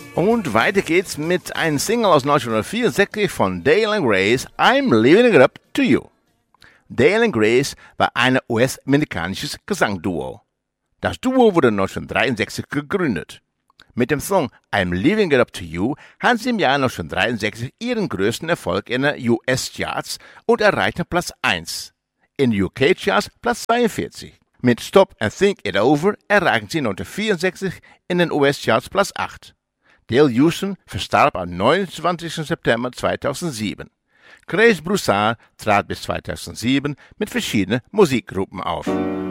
Und weiter geht's mit einem Single aus 1964 von Dale & Grace, I'm Leaving It Up to You. Dale & Grace war ein US-amerikanisches Gesangduo. Das Duo wurde 1963 gegründet. Mit dem Song I'm Leaving It Up to You hatten sie im Jahr 1963 ihren größten Erfolg in den US-Charts und erreichten Platz 1. In UK-Charts Platz 42. Mit Stop and Think It Over erreichten sie 1964 in den US-Charts Platz 8. Dale Houston verstarb am 29. September 2007. Grace Broussard trat bis 2007 mit verschiedenen Musikgruppen auf.